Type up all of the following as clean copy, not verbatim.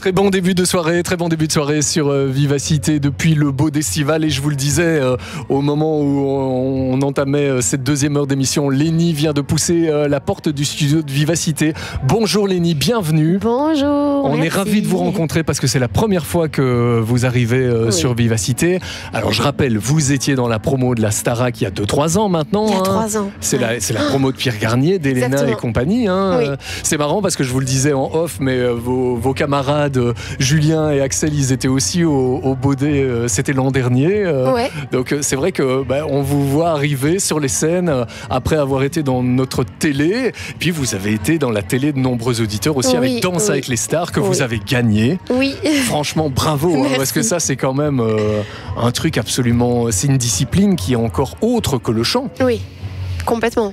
Très bon début de soirée sur Vivacité depuis le beau Destival. Et je vous le disais, au moment où on entamait cette deuxième heure d'émission, Lénie vient de pousser la porte du studio de Vivacité. Bonjour Lénie, bienvenue. Bonjour. On est ravis de vous rencontrer parce que c'est la première fois que vous arrivez sur Vivacité. Alors je rappelle, vous étiez dans la promo de la Starac il y a 2-3 ans maintenant. Il y a 3 ans. C'est la promo de Pierre Garnier, d'Elena et compagnie. Oui. C'est marrant parce que je vous le disais en off, mais vos camarades Julien et Axel, ils étaient aussi au Baudet, c'était l'an dernier. Donc c'est vrai que on vous voit arriver sur les scènes après avoir été dans notre télé. Puis vous avez été dans la télé de nombreux auditeurs aussi avec Danse avec les stars que vous avez gagné. Oui. Franchement, bravo, parce que ça c'est quand même un truc absolument... C'est une discipline qui est encore autre que le chant. Oui, complètement.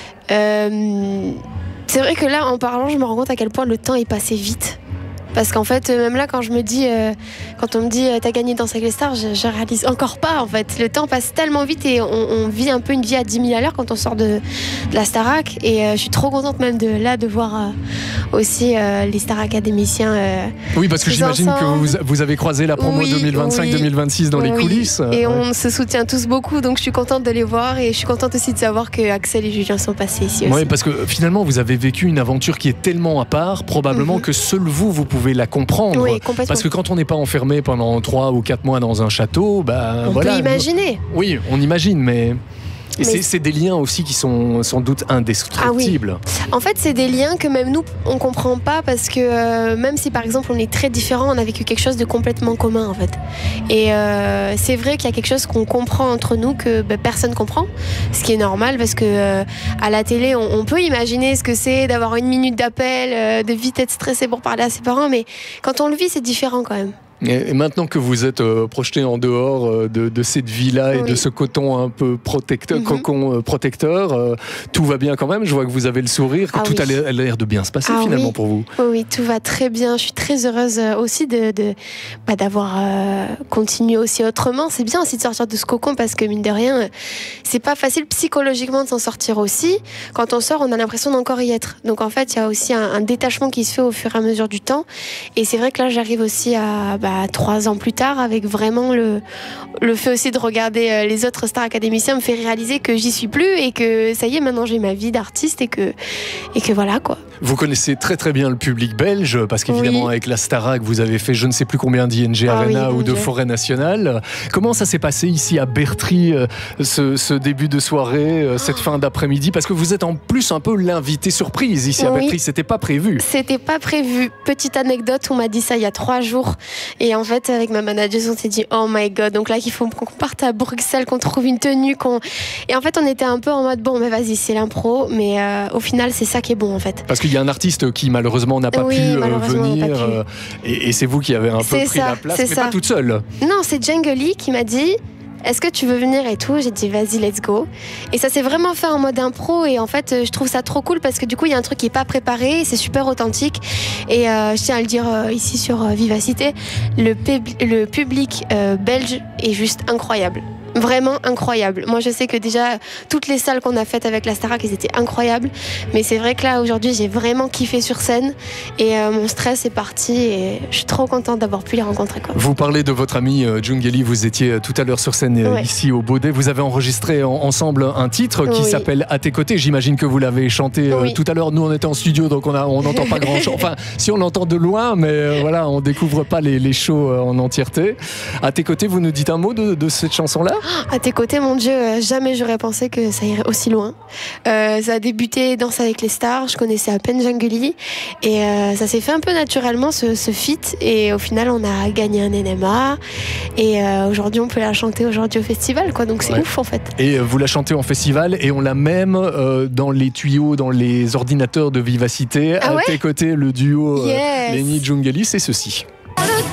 C'est vrai que là, en parlant, je me rends compte à quel point le temps est passé vite. Parce qu'en fait, même là, quand on me dit t'as gagné Danse avec les stars, je réalise encore pas en fait. Le temps passe tellement vite et on vit un peu une vie à 10 000 à l'heure quand on sort de la Starac. Et je suis trop contente même de voir aussi les Star Académiciens. Oui, parce que j'imagine que vous avez croisé la promo 2025-2026 dans les coulisses. Et on se soutient tous beaucoup, donc je suis contente de les voir et je suis contente aussi de savoir que Axel et Julien sont passés ici aussi. Oui, parce que finalement, vous avez vécu une aventure qui est tellement à part, probablement que seul vous pouvez la comprendre. Oui, complètement. Parce que quand on n'est pas enfermé pendant 3 ou 4 mois dans un château, on peut imaginer. Oui, on imagine, mais c'est des liens aussi qui sont sans doute indestructibles. Ah oui. En fait, c'est des liens que même nous, on comprend pas parce que même si par exemple on est très différents, on a vécu quelque chose de complètement commun en fait. Et c'est vrai qu'il y a quelque chose qu'on comprend entre nous que personne comprend, ce qui est normal parce que à la télé, on peut imaginer ce que c'est d'avoir 1 minute d'appel, de vite être stressé pour parler à ses parents, mais quand on le vit, c'est différent quand même. Et maintenant que vous êtes projeté en dehors de cette vie-là et de ce coton un peu cocon protecteur, tout va bien quand même. Je vois que vous avez le sourire, que tout a l'air de bien se passer finalement pour vous. Oui, tout va très bien. Je suis très heureuse aussi d'avoir continué aussi autrement. C'est bien aussi de sortir de ce cocon parce que mine de rien, c'est pas facile psychologiquement de s'en sortir aussi. Quand on sort, on a l'impression d'encore y être. Donc en fait, il y a aussi un détachement qui se fait au fur et à mesure du temps. Et c'est vrai que là, j'arrive aussi à 3 ans plus tard, avec vraiment le fait aussi de regarder les autres stars académiciens me fait réaliser que j'y suis plus et que ça y est, maintenant j'ai ma vie d'artiste et que voilà quoi. Vous connaissez très très bien le public belge parce qu'évidemment avec la Starac vous avez fait je ne sais plus combien d'ING Arena ou de Forêt Nationale. Comment ça s'est passé ici à Bertry ce début de soirée, cette fin d'après-midi, parce que vous êtes en plus un peu l'invité surprise ici à Bertry, c'était pas prévu. C'était pas prévu. Petite anecdote, on m'a dit ça il y a 3 jours et en fait avec ma manager on s'est dit oh my god, donc là qu'il faut qu'on parte à Bruxelles, qu'on trouve une tenue, et en fait on était un peu en mode bon mais vas-y c'est l'impro, mais au final c'est ça qui est bon en fait. Parce qu'il y a un artiste qui malheureusement n'a pas pu venir et c'est vous qui avez un peu pris la place, mais pas toute seule. Non, c'est Djangeli qui m'a dit est-ce que tu veux venir et tout? J'ai dit vas-y let's go, et ça s'est vraiment fait en mode impro et en fait je trouve ça trop cool parce que du coup il y a un truc qui est pas préparé, c'est super authentique et je tiens à le dire ici sur Vivacité, le public belge est juste incroyable. Vraiment incroyable. Moi je sais que déjà toutes les salles qu'on a faites avec la Starac elles étaient incroyables, mais c'est vrai que là aujourd'hui j'ai vraiment kiffé sur scène et mon stress est parti et je suis trop contente d'avoir pu les rencontrer quoi. Vous parlez de votre ami Djangeli, vous étiez tout à l'heure sur scène ici au Baudet, vous avez enregistré ensemble un titre qui s'appelle À tes côtés, j'imagine que vous l'avez chanté tout à l'heure. Nous on était en studio donc on n'entend pas grand chose, enfin si on entend de loin, mais voilà, on découvre pas les shows en entièreté. À tes côtés, vous nous dites un mot de cette chanson là? À tes côtés, mon Dieu, jamais j'aurais pensé que ça irait aussi loin. Ça a débuté Danse avec les stars, je connaissais à peine Djangeli et ça s'est fait un peu naturellement ce feat et au final on a gagné un NMA et aujourd'hui on peut la chanter aujourd'hui au festival quoi, donc c'est ouf en fait. Et vous la chantez en festival et on l'a même dans les tuyaux, dans les ordinateurs de Vivacité. À tes côtés, le duo Lénie Djangeli, c'est ceci.